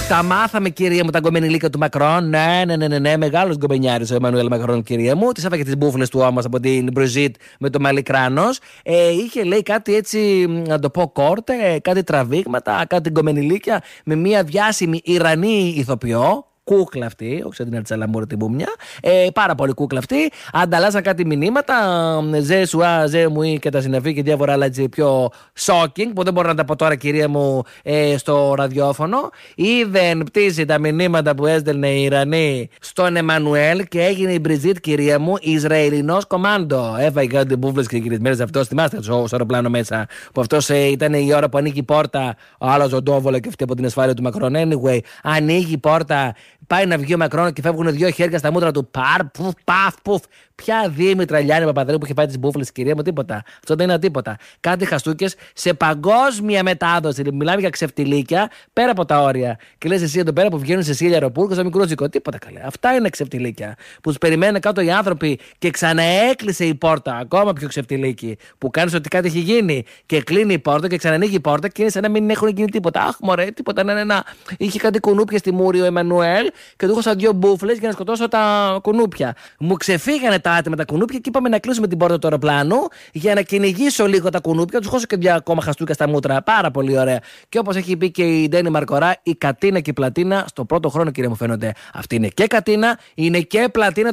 Τα μάθαμε, κυρία μου, τα γκομενιλίκια του Μακρόν. Ναι. Μεγάλος γκομενιάρης ο Εμμανουέλ Μακρόν, κυρία μου. Τις έφαγε τις μπούφλες του όμως από την Μπριζίτ με το μαλλί κράνος. Είχε, λέει, κάτι έτσι, να το πω, κόρτε, κάτι τραβήγματα, κάτι γκομενιλίκια με μια διάσημη Ιρανή ηθοποιό. Κούκλα αυτή, όχι σαν την Αρτσαλαμούρη την Μπούμια. Πάρα πολύ κούκλα αυτή. Ανταλλάσσαν κάτι μηνύματα. Ζε σουά, ζε μουί και τα συναφή και διάφορα άλλα έτσι πιο shocking που δεν μπορώ να τα πω τώρα, κυρία μου, στο ραδιόφωνο. Είδεν πτήσει τα μηνύματα που έστελνε η Ιρανή στον Εμμανουέλ και έγινε η Μπριζίτ, κυρία μου, Ισραηλινός κομμάντο. Έφαγε κάτι μπούφλες και γυρισμένες αυτό. Θυμάστε στο αεροπλάνο μέσα που αυτό ήταν η ώρα που ανοίγει η πόρτα. Ο άλλος ο Ντόβολο και αυτή από την ασφάλεια του Μακρόν. Anyway, ανοίγει η πόρτα. Πάει να βγει ο Μακρόν και φεύγουν δύο χέρια στα μούτρα του. Πουφ, πουφ. Ποια Δήμητρα Λιάννη Παπαδρέου που είχε φάει τις μπούφλες, κυρία μου, τίποτα. Αυτό δεν είναι τίποτα. Κάτι χαστούκες σε παγκόσμια μετάδοση. Μιλάμε για ξεφτιλίκια πέρα από τα όρια. Και λες εσύ εδώ πέρα που βγαίνουν σε Σίλια αεροπούρκο, στο μικρό ζικό. Τίποτα καλέ. Αυτά είναι ξεφτιλίκια. Που του περιμένουν κάτω οι άνθρωποι και ξαναέκλεισε η πόρτα. Ακόμα πιο ξεφτιλίκι. Που κάνει ότι κάτι έχει γίνει. Και κλείνει η πόρτα και ξανανοίγει η πόρτα και είναι σαν να μην έχουν γίνει τίποτα. Αχ, μωρέ, τίποτα. Ναι. Είχε κάτι κουνούπια στη μούρη ο Εμμανουέλ και του είχα δύο μπούφλες για να σκοτώσω τα κουνούπια. Μου ξεφύγανε τα άτομα τα κουνούπια και είπαμε να κλείσουμε την πόρτα του αεροπλάνου για να κυνηγήσω λίγο τα κουνούπια. Του χώσω και δύο ακόμα χαστούκια στα μούτρα. Πάρα πολύ ωραία. Και όπως έχει πει και η Ντένι Μαρκορά, η Κατίνα και η Πλατίνα στο πρώτο χρόνο, κύριε μου, φαίνονται. Αυτή είναι και Κατίνα, είναι και Πλατίνα.